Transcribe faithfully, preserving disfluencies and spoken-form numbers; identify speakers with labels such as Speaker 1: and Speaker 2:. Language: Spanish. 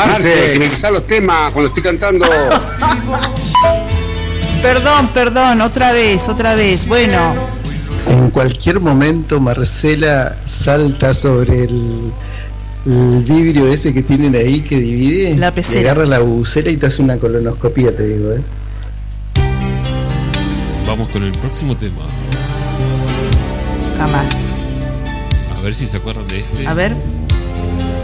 Speaker 1: Marce, que me pisás los temas cuando estoy cantando.
Speaker 2: Perdón, perdón, otra vez, otra vez. Bueno.
Speaker 3: En cualquier momento Marcela salta sobre el, el vidrio ese que tienen ahí que divide.
Speaker 2: La pecera.
Speaker 3: Y agarra la bucela y te hace una colonoscopía, te digo, ¿eh?
Speaker 4: Vamos con el próximo tema.
Speaker 2: Jamás.
Speaker 4: A ver si se acuerdan de este.
Speaker 2: A ver.